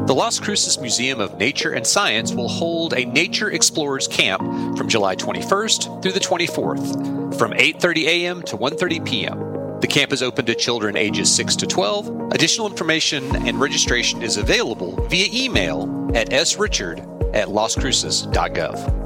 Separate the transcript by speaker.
Speaker 1: The Las Cruces Museum of Nature and Science will hold a Nature Explorers Camp from July 21st through the 24th, from 8:30 a.m. to 1:30 p.m. The camp is open to children ages 6 to 12. Additional information and registration is available via email at srichard@lascruces.gov.